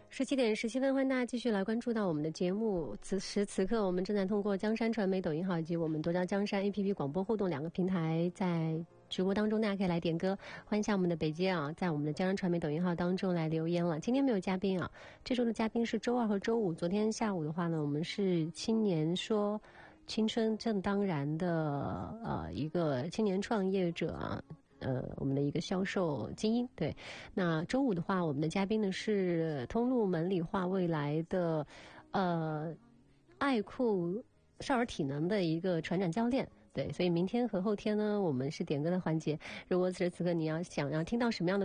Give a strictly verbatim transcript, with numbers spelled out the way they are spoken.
十七点十七分，欢迎大家继续来关注到我们的节目。此时此刻，我们正在通过江山传媒抖音号以及我们夺家江山 A P P 广播互动两个平台在直播当中，大家可以来点歌。欢迎一下我们的北街啊，在我们的江山传媒抖音号当中来留言了。今天没有嘉宾啊，这周的嘉宾是周二和周五。昨天下午的话呢，我们是青年说青春正当然的呃一个青年创业者啊。呃，我们的一个销售精英。对，那周五的话，我们的嘉宾呢是通路门里话未来的，呃，爱酷少儿体能的一个船长教练。对，所以明天和后天呢，我们是点歌的环节。如果此时此刻你要想要听到什么样的